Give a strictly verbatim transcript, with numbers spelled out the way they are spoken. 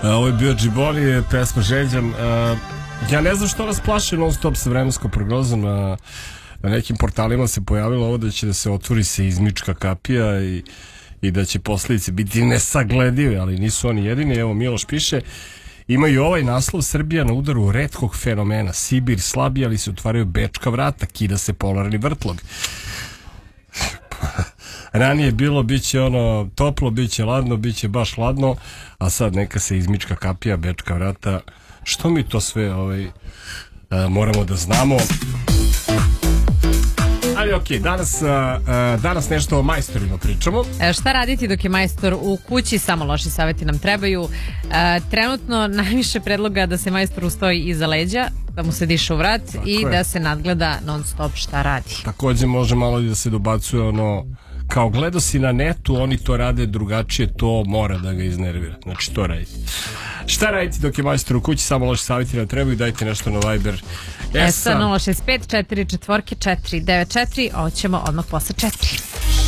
Ovo je bio Džiboli, pesma Željam. Ja ne znam što nas plaše non stop sa vremenskom prognozom. Na, na nekim portalima se pojavilo ovo da će da se otvori seizmička kapija i, i da će posljedice biti nesagledive, ali nisu oni jedini. Evo Miloš piše, imaju ovaj naslov: Srbija na udaru retkog fenomena. Sibir slabi, ali se otvaraju bečka vrata, kida se polarni vrtlog. Ranije bilo, bit će ono toplo, bit će ladno, bit će baš ladno, a sad neka se izmička kapija, bečka vrata. Što mi to sve ovaj, a, moramo da znamo? Ali okej, okay, danas, a, danas nešto o majstorima pričamo. E, šta raditi dok je majstor u kući? Samo loši savjeti nam trebaju. E, trenutno najviše predloga da se majstor ustoji iza leđa, da mu se diše u vrat. Tako i je. Da se nadgleda non stop šta radi. Takođe može malo i da se dobacuje ono, kao gledao si na netu, oni to rade drugačije, to mora da ga iznervira. Znači to raditi. Šta raditi dok je majstor u kući? Samo loši savjeti nam trebaju. Dajte nešto na Viber S nula šest pet četiri četiri četiri devet četiri. Ovo ćemo odmah posle četiri.